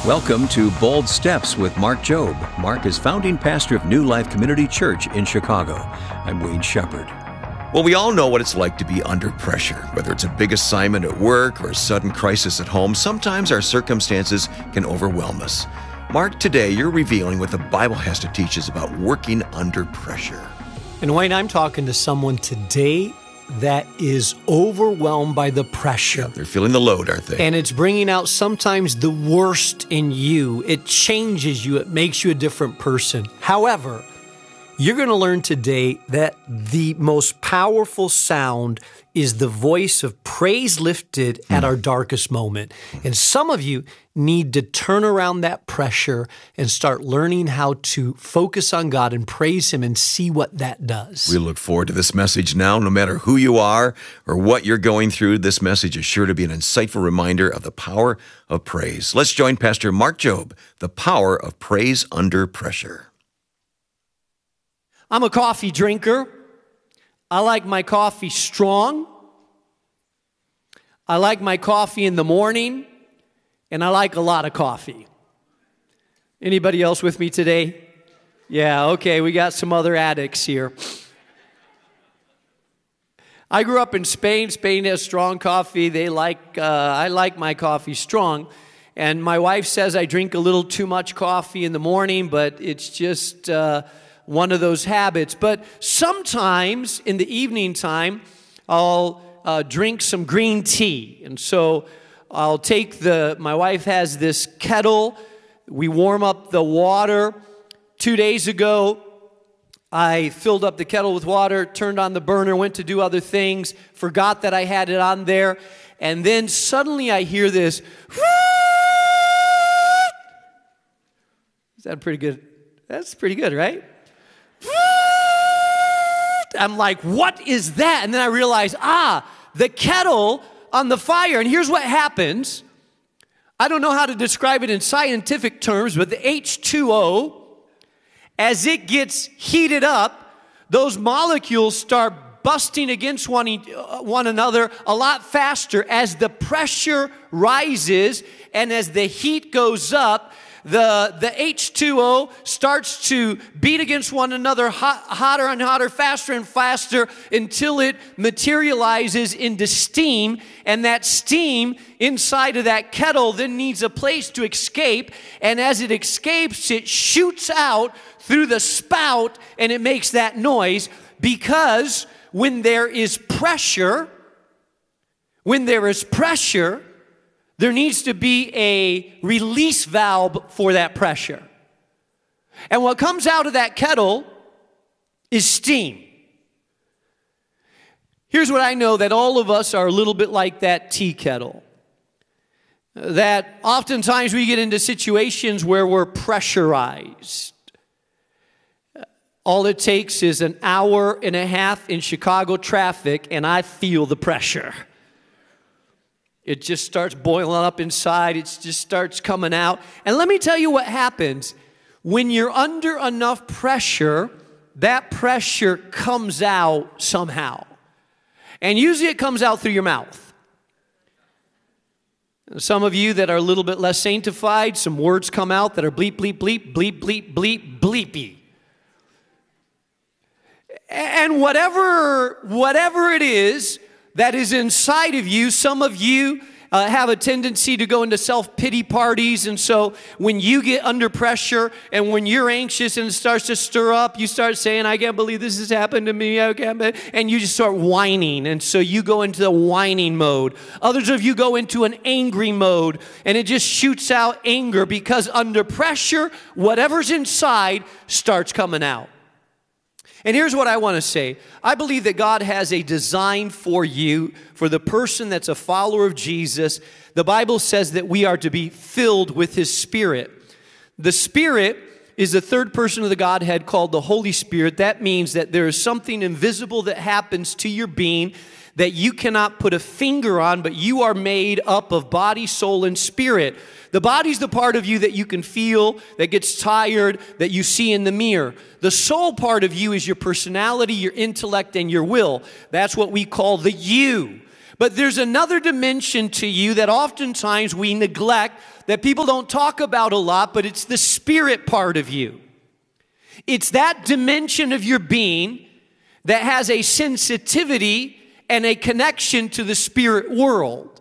Welcome to Bold Steps with Mark Jobe. Mark is founding pastor of New Life Community Church in Chicago. I'm Wayne Shepherd. Well, we all know what it's like to be under pressure. Whether it's a big assignment at work or a sudden crisis at home, sometimes our circumstances can overwhelm us. Mark, today you're revealing what the Bible has to teach us about working under pressure. And Wayne, I'm talking to someone today that is overwhelmed by the pressure. They're feeling the load, aren't they? And it's bringing out sometimes the worst in you. It changes you. It makes you a different person. However, you're going to learn today that the most powerful sound is the voice of praise lifted at our darkest moment. And some of you need to turn around that pressure and start learning how to focus on God and praise Him and see what that does. We look forward to this message now. No matter who you are or what you're going through, this message is sure to be an insightful reminder of the power of praise. Let's join Pastor Mark Jobe, the power of praise under pressure. I'm a coffee drinker. I like my coffee strong. I like my coffee in the morning, and I like a lot of coffee. Anybody else with me today? Yeah, okay, we got some other addicts here. I grew up in Spain. Spain has strong coffee. I like my coffee strong. And my wife says I drink a little too much coffee in the morning, but it's just one of those habits. But sometimes in the evening time, I'll drink some green tea. And so I'll take my wife has this kettle. We warm up the water. 2 days ago, I filled up the kettle with water, turned on the burner, went to do other things, forgot that I had it on there. And then suddenly I hear this. Is that pretty good? That's pretty good, right? I'm like, what is that? And then I realize, the kettle on the fire. And here's what happens. I don't know how to describe it in scientific terms, but the H2O, as it gets heated up, those molecules start busting against one another a lot faster as the pressure rises and as the heat goes up. The H2O starts to beat against one another hotter and hotter, faster and faster until it materializes into steam. And that steam inside of that kettle then needs a place to escape. And as it escapes, it shoots out through the spout and it makes that noise because when there is pressure, there needs to be a release valve for that pressure. And what comes out of that kettle is steam. Here's what I know, that all of us are a little bit like that tea kettle. That oftentimes we get into situations where we're pressurized. All it takes is an hour and a half in Chicago traffic and I feel the pressure. It just starts boiling up inside. It just starts coming out. And let me tell you what happens. When you're under enough pressure, that pressure comes out somehow. And usually it comes out through your mouth. Some of you that are a little bit less sanctified, some words come out that are bleep, bleep, bleep, bleep, bleep, bleep, bleepy. And whatever it is that is inside of you, some of you have a tendency to go into self-pity parties. And so when you get under pressure and when you're anxious and it starts to stir up, you start saying, I can't believe this has happened to me. And you just start whining. And so you go into the whining mode. Others of you go into an angry mode and it just shoots out anger because under pressure, whatever's inside starts coming out. And here's what I want to say. I believe that God has a design for you, for the person that's a follower of Jesus. The Bible says that we are to be filled with His Spirit. The Spirit is the third person of the Godhead called the Holy Spirit. That means that there is something invisible that happens to your being that you cannot put a finger on, but you are made up of body, soul, and spirit. The body's the part of you that you can feel, that gets tired, that you see in the mirror. The soul part of you is your personality, your intellect, and your will. That's what we call the you. But there's another dimension to you that oftentimes we neglect, that people don't talk about a lot, but it's the spirit part of you. It's that dimension of your being that has a sensitivity and a connection to the spirit world.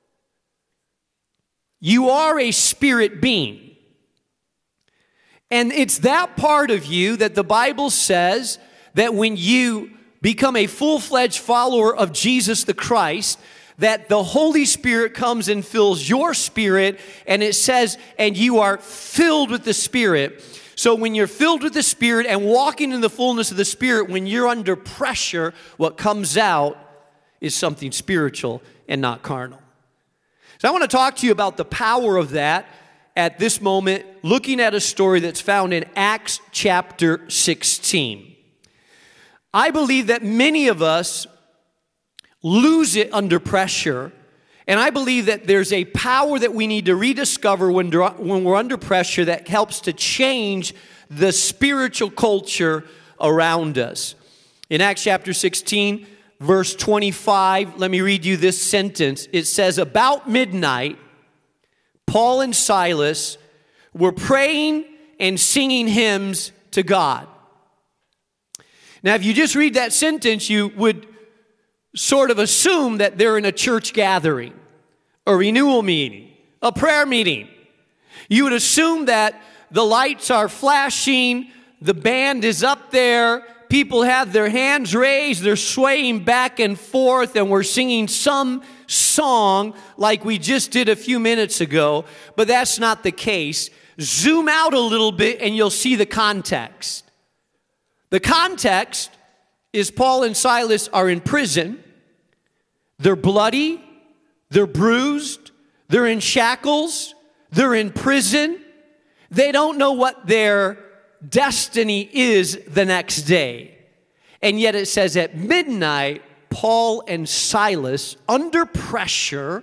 You are a spirit being. And it's that part of you that the Bible says that when you become a full-fledged follower of Jesus the Christ, that the Holy Spirit comes and fills your spirit, and it says, and you are filled with the Spirit. So when you're filled with the Spirit and walking in the fullness of the Spirit, when you're under pressure, what comes out is something spiritual and not carnal. So I want to talk to you about the power of that at this moment, looking at a story that's found in Acts chapter 16. I believe that many of us lose it under pressure, and I believe that there's a power that we need to rediscover when we're under pressure that helps to change the spiritual culture around us. In Acts chapter 16, verse 25, let me read you this sentence. It says, about midnight, Paul and Silas were praying and singing hymns to God. Now, if you just read that sentence, you would sort of assume that they're in a church gathering, a renewal meeting, a prayer meeting. You would assume that the lights are flashing, the band is up there, people have their hands raised, they're swaying back and forth, and we're singing some song like we just did a few minutes ago, but that's not the case. Zoom out a little bit and you'll see the context. The context is Paul and Silas are in prison. They're bloody, they're bruised, they're in shackles, they're in prison. They don't know what their destiny is the next day. And yet it says at midnight, Paul and Silas, under pressure,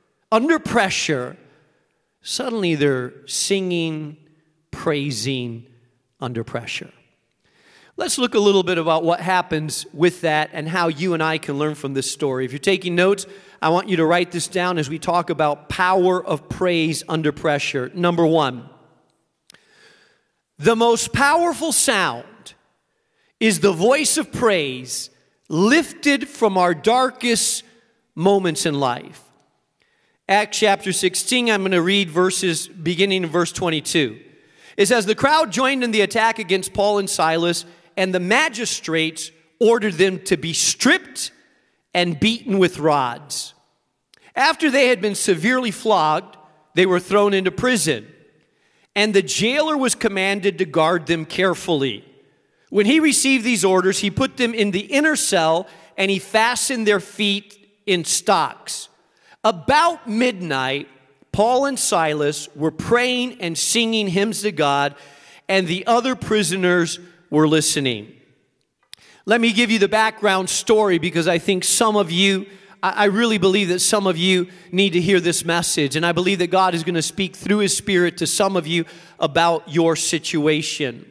suddenly they're singing, praising under pressure. Let's look a little bit about what happens with that and how you and I can learn from this story. If you're taking notes, I want you to write this down as we talk about power of praise under pressure. Number one, the most powerful sound is the voice of praise lifted from our darkest moments in life. Acts chapter 16, I'm going to read verses beginning in verse 22. It says, the crowd joined in the attack against Paul and Silas, and the magistrates ordered them to be stripped and beaten with rods. After they had been severely flogged, they were thrown into prison, and the jailer was commanded to guard them carefully. When he received these orders, he put them in the inner cell, and he fastened their feet in stocks. About midnight, Paul and Silas were praying and singing hymns to God, and the other prisoners were listening. Let me give you the background story, because I think some of you, I really believe that some of you need to hear this message, and I believe that God is going to speak through His Spirit to some of you about your situation.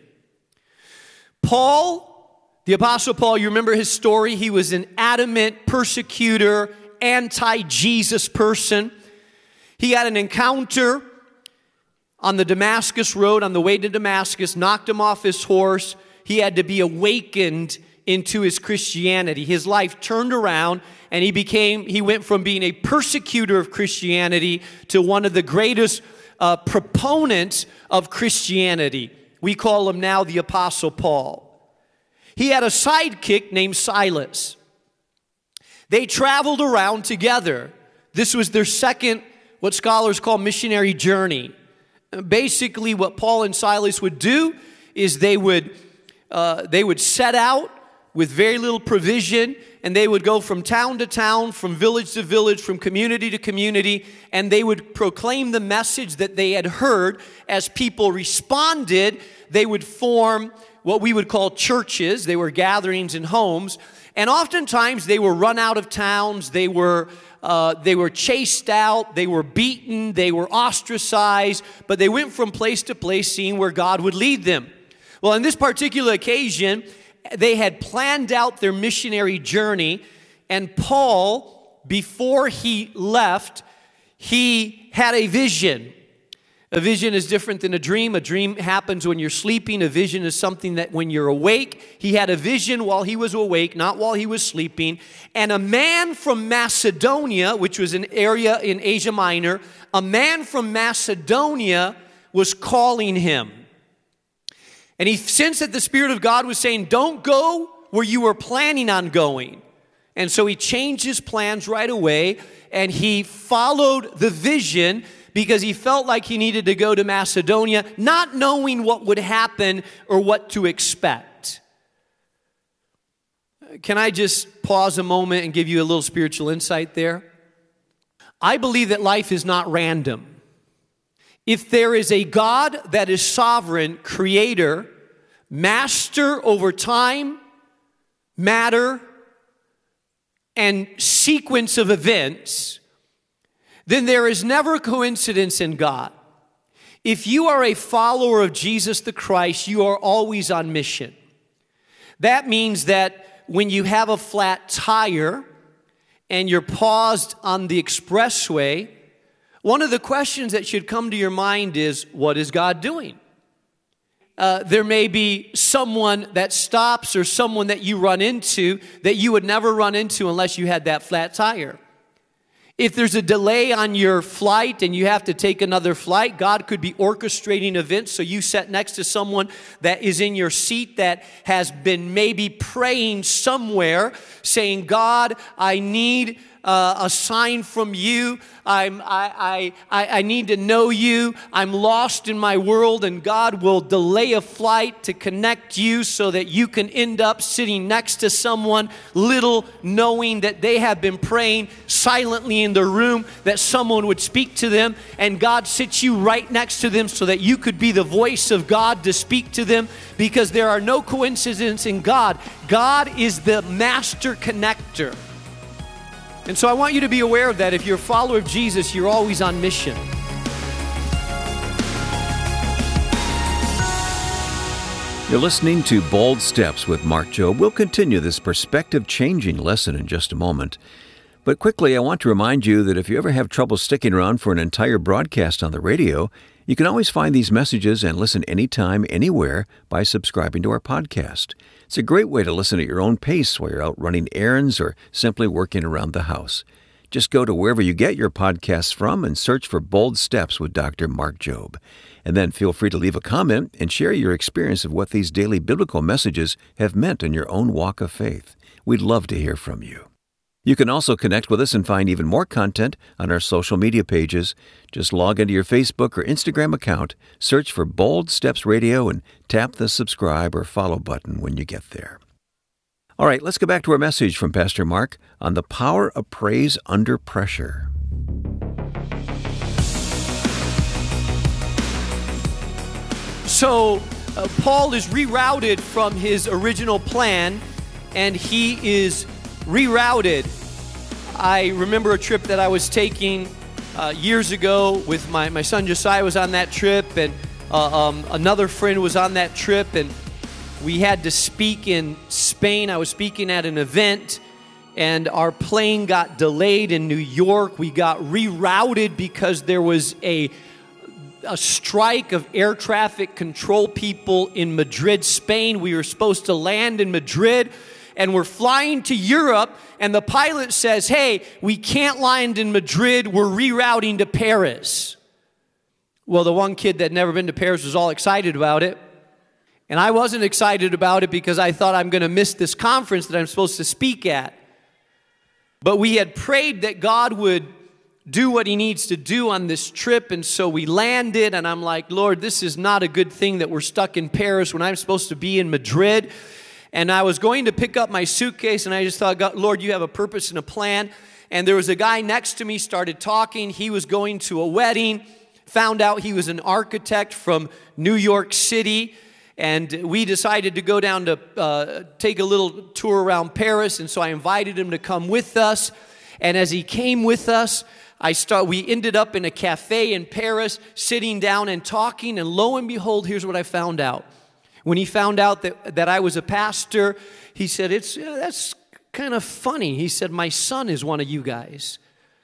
Paul, the Apostle Paul, you remember his story? He was an adamant persecutor, anti-Jesus person. He had an encounter on the Damascus road, on the way to Damascus, knocked him off his horse. He had to be awakened into his Christianity. His life turned around, and he went from being a persecutor of Christianity to one of the greatest proponents of Christianity. We call him now the Apostle Paul. He had a sidekick named Silas. They traveled around together. This was their second, what scholars call missionary journey. Basically, what Paul and Silas would do is they would set out with very little provision, and they would go from town to town, from village to village, from community to community, and they would proclaim the message that they had heard. As people responded, they would form what we would call churches. They were gatherings in homes, and oftentimes they were run out of towns. They were chased out, they were beaten, they were ostracized, but they went from place to place seeing where God would lead them. Well, on this particular occasion, they had planned out their missionary journey, and Paul before he left, he had a vision. A vision is different than a dream. A dream happens when you're sleeping. A vision is something that when you're awake. He had a vision while he was awake, not while he was sleeping. And a man from Macedonia, which was an area in Asia Minor, a man from Macedonia was calling him. And he sensed that the Spirit of God was saying, don't go where you were planning on going. And so he changed his plans right away, and he followed the vision because he felt like he needed to go to Macedonia, not knowing what would happen or what to expect. Can I just pause a moment and give you a little spiritual insight there? I believe that life is not random. If there is a God that is sovereign, creator, master over time, matter, and sequence of events, then there is never a coincidence in God. If you are a follower of Jesus the Christ, you are always on mission. That means that when you have a flat tire and you're paused on the expressway, one of the questions that should come to your mind is, what is God doing? There may be someone that stops or someone that you run into that you would never run into unless you had that flat tire. If there's a delay on your flight and you have to take another flight, God could be orchestrating events so you sit next to someone that is in your seat that has been maybe praying somewhere saying, God, I need a sign from you. I need to know you. I'm lost in my world, and God will delay a flight to connect you so that you can end up sitting next to someone, little knowing that they have been praying silently in the room that someone would speak to them, and God sits you right next to them so that you could be the voice of God to speak to them, because there are no coincidences in God. God is the master connector. And so I want you to be aware of that. If you're a follower of Jesus, you're always on mission. You're listening to Bold Steps with Mark Jobe. We'll continue this perspective-changing lesson in just a moment. But quickly, I want to remind you that if you ever have trouble sticking around for an entire broadcast on the radio, you can always find these messages and listen anytime, anywhere by subscribing to our podcast. It's a great way to listen at your own pace while you're out running errands or simply working around the house. Just go to wherever you get your podcasts from and search for Bold Steps with Dr. Mark Jobe. And then feel free to leave a comment and share your experience of what these daily biblical messages have meant in your own walk of faith. We'd love to hear from you. You can also connect with us and find even more content on our social media pages. Just log into your Facebook or Instagram account, search for Bold Steps Radio, and tap the subscribe or follow button when you get there. All right, let's go back to our message from Pastor Mark on the power of praise under pressure. So Paul is rerouted from his original plan, and he is rerouted. I remember a trip that I was taking years ago with my son Josiah was on that trip, and another friend was on that trip, and we had to speak in Spain. I was speaking at an event, and our plane got delayed in New York. We got rerouted because there was a strike of air traffic control people in Madrid, Spain. We were supposed to land in Madrid, and we're flying to Europe, and the pilot says, hey, we can't land in Madrid, we're rerouting to Paris. Well, the one kid that had never been to Paris was all excited about it, and I wasn't excited about it because I thought I'm going to miss this conference that I'm supposed to speak at. But we had prayed that God would do what he needs to do on this trip, and so we landed, and I'm like, Lord, this is not a good thing that we're stuck in Paris when I'm supposed to be in Madrid. And I was going to pick up my suitcase, and I just thought, God, Lord, you have a purpose and a plan. And there was a guy next to me, started talking. He was going to a wedding, found out he was an architect from New York City. And we decided to go down to take a little tour around Paris. And so I invited him to come with us. And as he came with us, we ended up in a cafe in Paris, sitting down and talking. And lo and behold, here's what I found out. When he found out that I was a pastor, he said, that's kind of funny. He said, my son is one of you guys.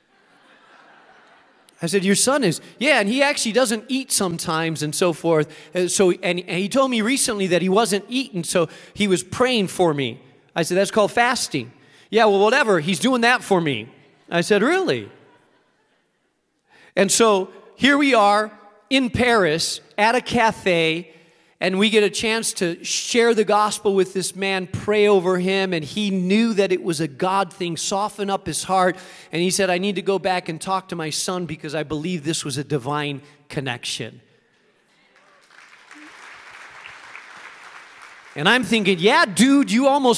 I said, your son is? Yeah, and he actually doesn't eat sometimes and so forth. And he told me recently that he wasn't eating, so he was praying for me. I said, that's called fasting. Yeah, well, whatever. He's doing that for me. I said, really? And so here we are in Paris at a cafe, and we get a chance to share the gospel with this man, pray over him, and he knew that it was a God thing, soften up his heart. And he said, I need to go back and talk to my son because I believe this was a divine connection. And I'm thinking, yeah, dude, you almost